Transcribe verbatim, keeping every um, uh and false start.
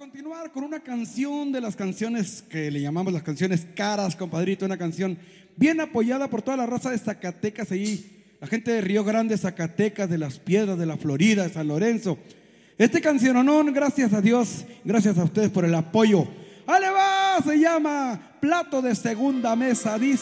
continuar con una canción de las canciones que le llamamos las canciones caras, compadrito. Una canción bien apoyada por toda la raza de Zacatecas, ahí, la gente de Río Grande, Zacatecas, de Las Piedras, de la Florida, de San Lorenzo. Este canciononón, gracias a Dios, gracias a ustedes por el apoyo. ¡Ale va! Se llama Plato de Segunda Mesa, dice.